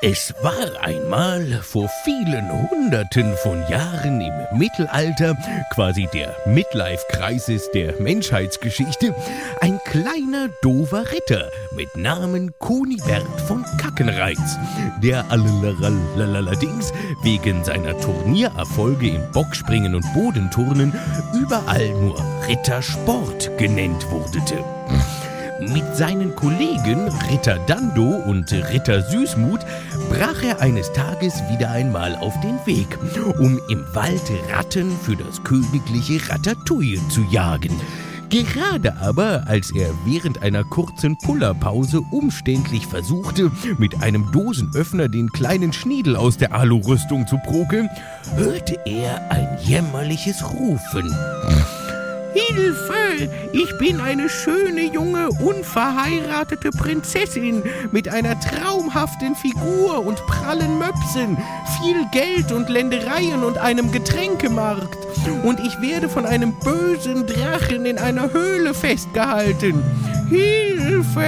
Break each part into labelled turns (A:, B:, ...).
A: Es war einmal vor vielen Hunderten von Jahren im Mittelalter, quasi der Midlife-Crisis der Menschheitsgeschichte, ein kleiner, doofer Ritter mit Namen Kunibert von Kackenreiz, der allerdings wegen seiner Turniererfolge im Bockspringen und Bodenturnen überall nur Rittersport genannt wurde. Mit seinen Kollegen Ritter Dando und Ritter Süßmut brach er eines Tages wieder einmal auf den Weg, um im Wald Ratten für das königliche Ratatouille zu jagen. Gerade aber, als er während einer kurzen Pullerpause umständlich versuchte, mit einem Dosenöffner den kleinen Schniedel aus der Alurüstung zu prokeln, hörte er ein jämmerliches Rufen. »Hilfe! Ich bin eine schöne, junge, unverheiratete Prinzessin mit einer traumhaften Figur und prallen Möpsen, viel Geld und Ländereien und einem Getränkemarkt. Und ich werde von einem bösen Drachen in einer Höhle festgehalten. Hilfe!«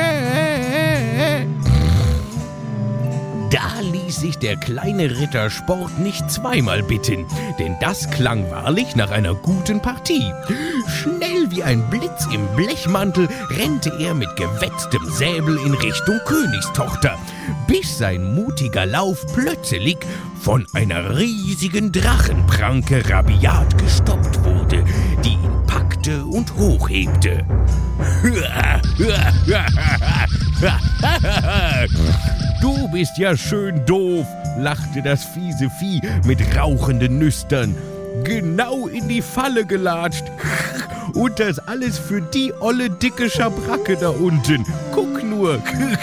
A: Da ließ sich der kleine Rittersport nicht zweimal bitten, denn das klang wahrlich nach einer guten Partie. Schnell wie ein Blitz im Blechmantel rannte er mit gewetztem Säbel in Richtung Königstochter, bis sein mutiger Lauf plötzlich von einer riesigen Drachenpranke rabiat gestoppt wurde, die ihn packte und hochhebte. »Du bist ja schön doof«, lachte das fiese Vieh mit rauchenden Nüstern. »Genau in die Falle gelatscht. Und das alles für die olle dicke Schabracke da unten. Guck nur.«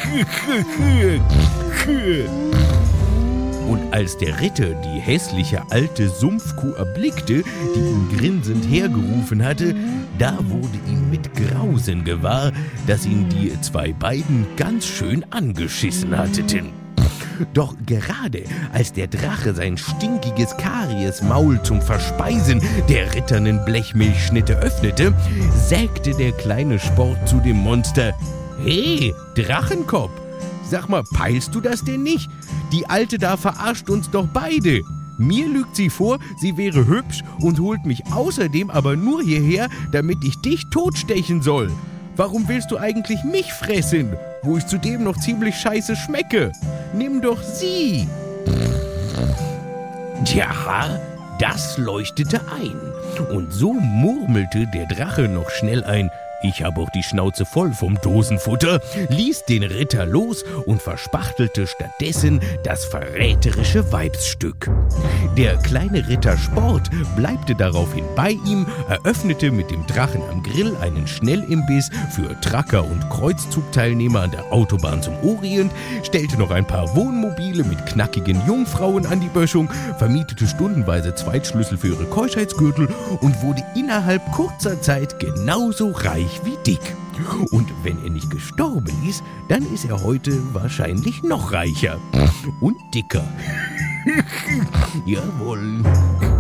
A: Und als der Ritter die hässliche alte Sumpfkuh erblickte, die ihn grinsend hergerufen hatte, da wurde ihm mit Grausen gewahr, dass ihn die zwei beiden ganz schön angeschissen hatten. Doch gerade als der Drache sein stinkiges Kariesmaul zum Verspeisen der ritternen Blechmilchschnitte öffnete, sägte der kleine Sport zu dem Monster: »Hey, Drachenkopf! Sag mal, peilst du das denn nicht? Die Alte da verarscht uns doch beide. Mir lügt sie vor, sie wäre hübsch und holt mich außerdem aber nur hierher, damit ich dich totstechen soll. Warum willst du eigentlich mich fressen, wo ich zudem noch ziemlich scheiße schmecke? Nimm doch sie!« Tja, das leuchtete ein. Und so murmelte der Drache noch schnell ein: »Ich habe auch die Schnauze voll vom Dosenfutter«, ließ den Ritter los und verspachtelte stattdessen das verräterische Weibsstück. Der kleine Ritter Sport bleibte daraufhin bei ihm, eröffnete mit dem Drachen am Grill einen Schnellimbiss für Tracker- und Kreuzzugteilnehmer an der Autobahn zum Orient, stellte noch ein paar Wohnmobile mit knackigen Jungfrauen an die Böschung, vermietete stundenweise Zweitschlüssel für ihre Keuschheitsgürtel und wurde innerhalb kurzer Zeit genauso reich wie dick. Und wenn er nicht gestorben ist, dann ist er heute wahrscheinlich noch reicher und dicker. Jawohl.